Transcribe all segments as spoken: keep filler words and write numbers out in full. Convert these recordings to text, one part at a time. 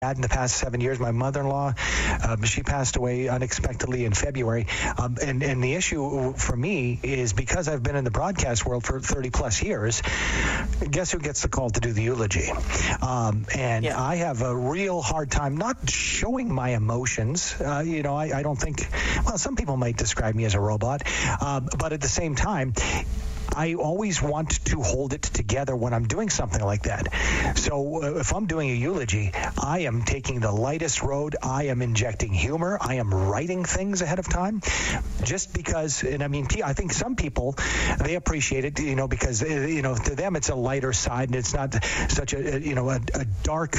in the past seven years. My mother-in-law, uh, she passed away unexpectedly in February. Um, and, and the issue for me is because I've been in the broadcast world for thirty plus years, guess who gets the call to do the eulogy? Um, and yeah. I have a real hard time not showing my emotions. Uh, you know, I, I don't think, well, some people might describe me as a robot. Uh, but at the same time, I always want to hold it together when I'm doing something like that. So uh, if I'm doing a eulogy, I am taking the lightest road. I am injecting humor. I am writing things ahead of time just because, and I mean, I think some people, they appreciate it, you know, because, you know, to them it's a lighter side and it's not such a, you know, a, a dark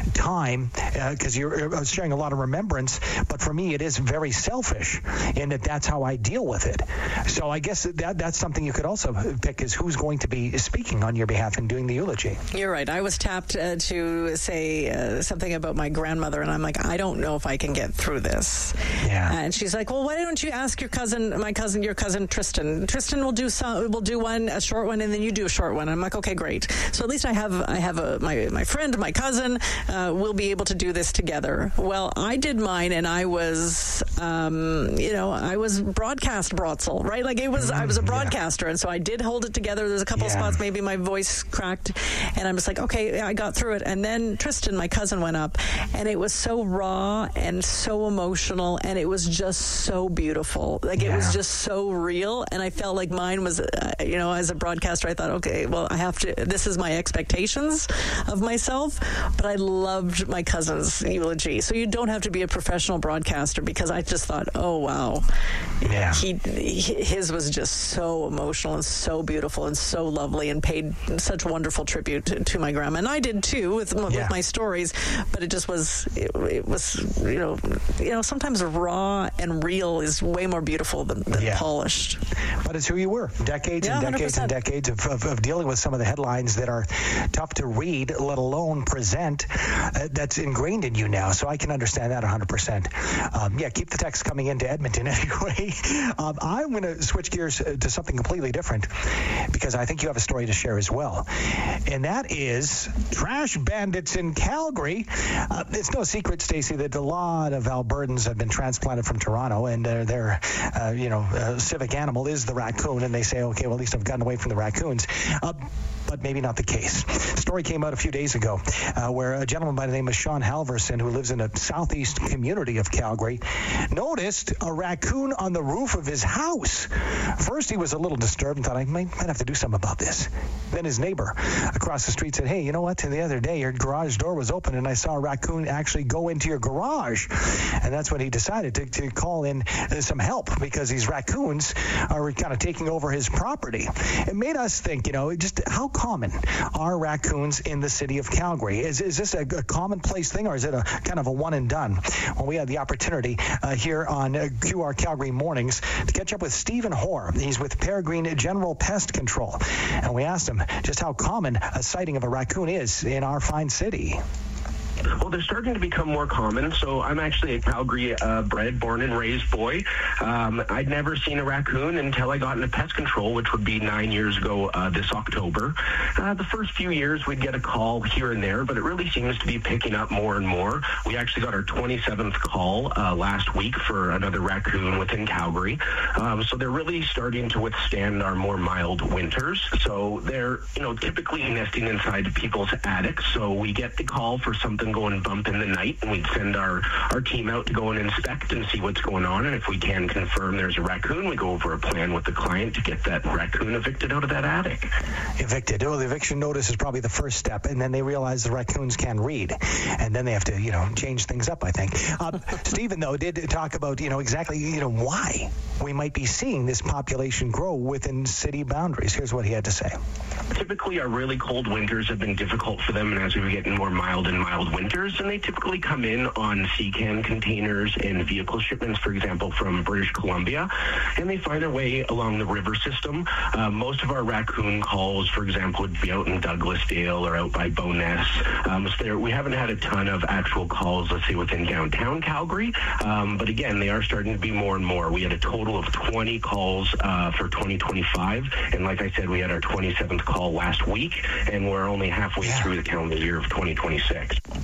time because uh, you're sharing a lot of remembrance. But for me, it is very selfish in that that's how I deal with it. So I guess that that's something you could also pick is who's going to be speaking on your behalf and doing the eulogy. You're right. I was tapped uh, to say uh, something about my grandmother, and I'm like, I don't know if I can get through this. Yeah. And she's like, well, why don't you ask your cousin, my cousin, your cousin Tristan? Tristan will do some, will do one, a short one, and then you do a short one. I'm like, okay, great. So at least I have, I have a my my friend, my cousin, uh, will be able to do this together. Well, I did mine, and I was, um, you know, I was broadcast Brotzel, right? Like it was, mm, I was a broadcaster, yeah. And so I did hold it together. There's a couple yeah. spots, maybe my voice cracked, and I'm just like, okay, I got through it. And then Tristan, my cousin, went up, and it was so raw and so emotional, and it was just so beautiful. Like yeah. it was just so real, and I felt like mine was, uh, you know, as a broadcaster, I thought, okay, well, I have to, this is my expectations of myself, but I loved my cousin's eulogy. So you don't have to be a professional broadcaster, because I just thought, oh, wow. Yeah. He, he his was just so emotional and so beautiful and so lovely, and paid such wonderful tribute to, to my grandma. And I did too with, with yeah. my stories, but it just was, it, it was, you know, you know, sometimes raw and real is way more beautiful than, than yeah. polished. But it's who you were. Decades yeah, and decades one hundred percent. And decades of, of, of dealing with some of the headlines that are tough to read, let alone present, uh, that's ingrained in you now. So I can understand that one hundred percent. Um, yeah, keep the text coming into Edmonton anyway. Um, I'm going to switch gears to something completely different, because I think you have a story to share as well. And that is trash bandits in Calgary. Uh, it's no secret, Stacey, that a lot of Albertans have been transplanted from Toronto, and uh, their, uh, you know, uh, civic animal is the raccoon, and they say, okay, well, at least I've gotten away from the raccoons. Uh, but maybe not the case. The story came out a few days ago uh, where a gentleman by the name of Sean Halverson, who lives in a southeast community of Calgary, noticed a raccoon on the roof of his house. First, he was a little disturbed and thought, I might, might have to do something about this. Then his neighbor across the street said, hey, you know what? The other day, your garage door was open, and I saw a raccoon actually go into your garage. And that's when he decided to, to call in uh, some help, because these raccoons are kind of taking over his property. It made us think, you know, just how common are raccoons in the city of Calgary? Is, is this a, a commonplace thing, or is it a kind of a one and done? Well, we had the opportunity uh, here on uh, Q R Calgary Mornings to catch up with Stephen Hoare. He's with Peregrine General Pest Control. And we asked him just how common a sighting of a raccoon is in our fine city. Well, they're starting to become more common. So I'm actually a Calgary uh, bred, born and raised boy. Um, I'd never seen a raccoon until I got into pest control, which would be nine years ago uh, this October. Uh, the first few years, we'd get a call here and there, but it really seems to be picking up more and more. We actually got our twenty-seventh call uh, last week for another raccoon within Calgary. Um, so they're really starting to withstand our more mild winters. So they're, you know, typically nesting inside people's attics. So we get the call for something going bump in the night, and we'd send our, our team out to go and inspect and see what's going on. And if we can confirm there's a raccoon, we go over a plan with the client to get that raccoon evicted out of that attic. Evicted. Oh, the eviction notice is probably the first step, and then they realize the raccoons can read, and then they have to, you know, change things up, I think. Uh, Stephen, though, did talk about, you know, exactly, you know, why we might be seeing this population grow within city boundaries. Here's what he had to say. Typically, our really cold winters have been difficult for them, and as we were getting more mild and mild winters, and they typically come in on sea can containers and vehicle shipments, for example, from British Columbia, and they find their way along the river system. Uh, most of our raccoon calls, for example, would be out in Douglasdale or out by Bowness. Um, so there, we haven't had a ton of actual calls, let's say, within downtown Calgary, um, but again, they are starting to be more and more. We had a total of twenty calls uh, for twenty twenty-five, and like I said, we had our twenty-seventh call last week, and we're only halfway yeah. through the calendar year of twenty twenty-six.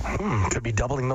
Hmm, could be doubling